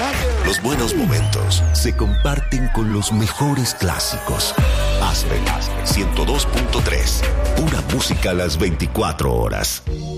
Los buenos momentos se comparten con los mejores clásicos. Aspen 102.3. Pura música a las 24 horas.